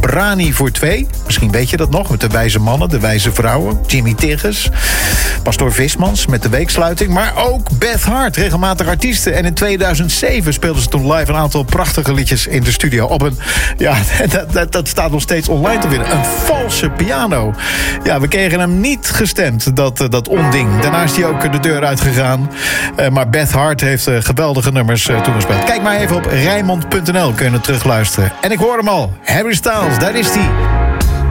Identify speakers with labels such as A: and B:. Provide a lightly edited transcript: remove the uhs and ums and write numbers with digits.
A: Brani voor 2. Misschien weet je dat nog, met de wijze mannen, de wijze vrouwen. Jimmy Tigges, Pastoor Vismans met de weeksluiting. Maar ook Beth Hart, regelmatig artiesten. En in 2007 speelden ze toen live een aantal prachtige liedjes in de studio. Op een, ja, dat staat nog steeds online te vinden. Een valse piano. Ja, we kregen hem niet gestemd, dat onding. Daarna is hij ook de deur uitgegaan. Maar Beth Hart heeft geweldige nummers toegespeeld. Kijk maar even op Rijnmond.nl, kun je het terugluisteren. En ik hoor hem al. Harry Styles, daar is hij.